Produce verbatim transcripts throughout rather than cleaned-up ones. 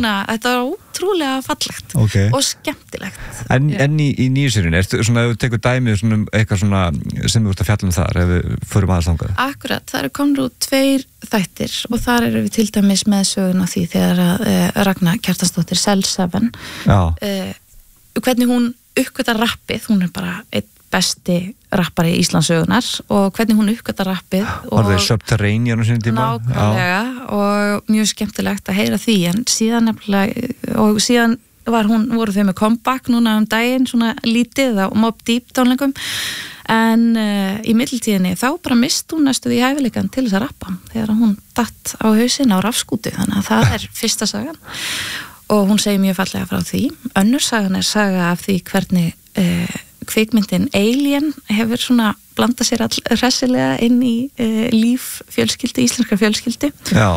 svona, þetta var ótrúlega fallegt okay. og skemmtilegt. En, en í, í nýju seríunni, ertu svona, ef þú tekur dæmið svona eitthvað svona sem þú ert að fjalla um þar, ef við förum aðeins þangað? Akkurat, það eru komnir út tveir þættir og þar eru við til dæmis með söguna því þegar að uh, Ragna Kjartansdóttir Cell seven uh, hvernig hún uppgötar rappið, hún er bara einn besti rappari í Íslandssögunar og hvernig hún uppgötar rappið Var það Subterranean á sinni tíma? Nákvæmlega og mjög skemmtilegt að heyra því en síðan nefnilega og síðan var hún, voru þau með comeback núna um daginn, svona lítið á Mobb Deep tónleikum en uh, í middeltíðinni þá bara mist hún næstu því hæfileikan til þess að rappa þegar hún datt á hausinn á rafskútu þannig að það er fyrsta sagan og hún segir mjög fallega frá því önnur sagan er saga af því hvernig uh, kvikmyndin Alien hefur svona blandað sér all hressilega inn í uh, líf fjölskyldu, íslenskar fjölskyldu Já.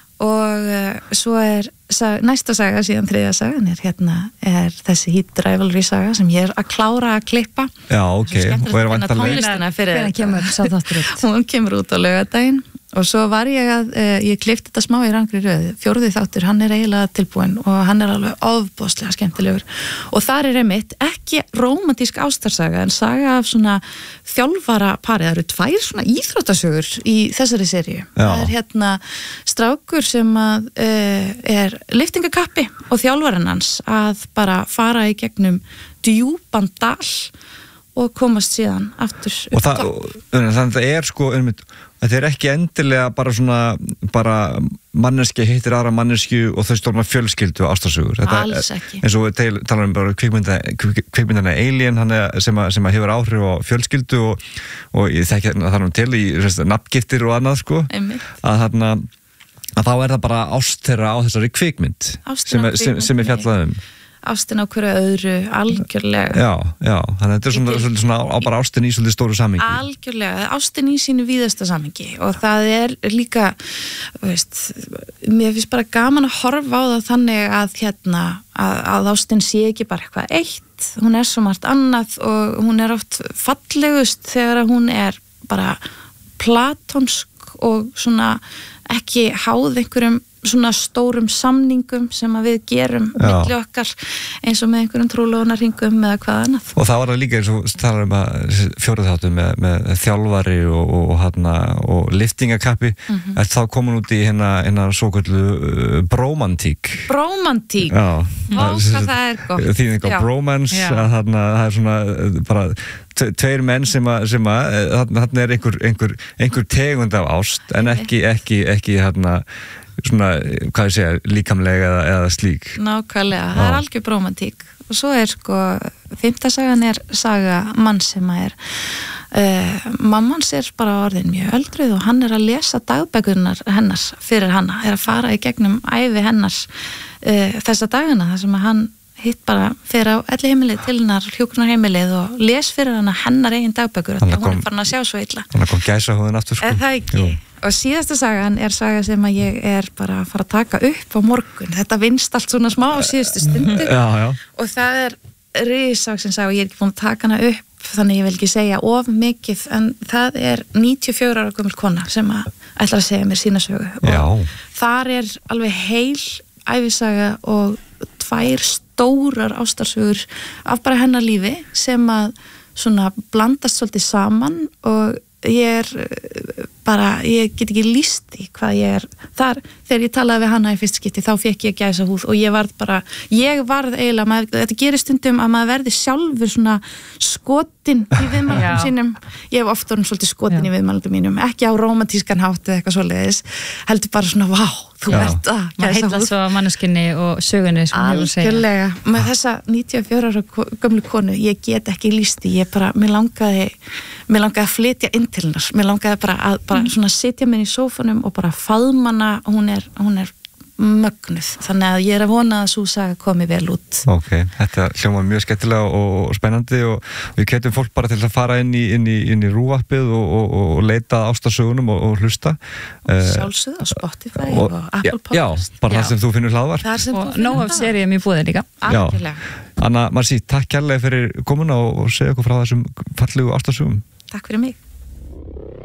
og uh, svo er sag, næsta saga síðan þriðja sagan er hérna er þessi Heat Rivalry saga sem ég er að klára að klippa Já, ok, og er vantanlega Hvernig kemur sá þáttur út? Hún kemur út á laugardaginn og svo var ég að, uh, ég klippti þetta smá í rangri röð, fjórði þáttur, hann er eiginlega tilbúinn og hann er alveg ofboðslega skemmtilegur og þar er einmitt ekki rómantísk ástarsaga en saga af svona þjálfara parið, það eru tvær svona íþróttasögur í þessari seríu, það er hérna strákur sem að uh, er lyftingakappi og þjálfarinn hans að bara fara í gegnum djúpan dal og komast síðan aftur upp og það, þannig að það er sko einmitt, þetta er ekki endilega bara svona bara manneski hittir aðra manneski og þau stórna fjölskyldu og ástarsögur alls ekki eins og við talar um bara kvikmynda, kvikmyndana Alien hann er, sem, að, sem að hefur áhrif á fjölskyldu og, og ég þekki það til í nafngiftir og annað sko Einmitt. að þarna að þá er það bara ást þeirra á þessari kvikmynd sem, sem, sem er fjallað um ástin á hverju öðru, algjörlega Já, já, þannig að þetta er svona, svona, svona á bara ástin í svolítið stóru samhengi Algjörlega, ástin í sínu víðasta samhengi og það er líka veist, mér finnst bara gaman að horfa á það þannig að hérna, að, að ástin sé ekki bara eitthvað eitt, hún er svo margt annað og hún er oft fallegust þegar hún er bara platónsk og svona ekki háð einhverjum svona stórum samningum sem að við gerum milli okkar eins og með einhverjum trúlónarhingum eða hvað annað. Og það var það líka eins og talar um að fjórið þáttu með, með þjálfari og, og, og, og liftingakappi mm -hmm. þá komin út í hérna, hérna svo kallu uh, brómantík. Brómantík? Já. Vá, hvað það er gott. Þýðing á bromance, að þarna það er svona bara tveir menn sem að, sem að þarna er einhver, einhver, einhver tegund af ást en ekki, ekki, ekki þarna svona, hvað ég segja, líkamlega eða, eða slík. Nákvæmlega, það er algjör brómantík og svo er sko, fimmta sagan er saga mann sem að er uh, mammans er bara orðin mjög öldruð og hann er að lesa dagbækurnar hennar fyrir hana, er að fara í gegnum ævi hennar uh, þessa dagana þar sem að hann hitt bara fyrir á elli heimilið til hennar hjúkrunarheimilið og les fyrir hana hennar eigin dagbækur og hún er farin að sjá svo illa. Þannig að kom gæsahúðin aftur sko. Er það ekki? Jú. Og síðasta sagan er saga sem að ég er bara að fara að taka upp á morgun. Þetta vinst allt svona smá á síðustu stundu já, já. og það er risavaxin saga og ég er ekki búin að taka hana upp þannig ég vil ekki segja of mikið en það er níutíu og fjögurra ára gömul kona sem að ætlar að segja mér sína sögu já. og þar er alveg heil ævisaga og tvær stórar ástarsögur af bara hennar lífi sem að svona blandast svolítið saman og ég er bara, ég get ekki lýst í hvað ég er þar, þegar ég talaði við hana í fyrst skipti þá fekk ég gæsahúð og ég varð bara ég varð eiginlega, maður, þetta gerir stundum að maður verði sjálfur svona skotin í viðmælum sínum ég hef oft orðin svolítið skotin Já. Í viðmælum mínum ekki á rómantískan hátt eða eitthvað svoleiðis heldur bara svona, vá, þú Já. Ert að maður heitla svo manneskinni og sögunni algjörlega, með þessa níutíu og fjögurra ára gömlu konu ég get ekki lýst í, ég bara, mér langaði mér langaði að flytja inn til hennar mér langaði bara að bara mm. svona sitja mér í sófanum og bara faðmana, hún er, hún er mögnuð, þannig að ég er að vona að svo saga komi vel út. Ok, þetta hljómar mjög skemmtilega og spennandi og við hvetjum fólk bara til að fara inn í, inn í, inn í rúvarpið og, og, og leita ástarsögunum og, og hlusta. Sjálfsögðu á Spotify og, og Apple Podcast. Já, bara það sem þú finnur hlaðvarp. Og nóg af seríum í búðin líka. Algjörlega. Anna Marsí, takk kærlega fyrir komuna og, og segja okkur frá þessum fallegu ástarsögum. Takk fyrir mig.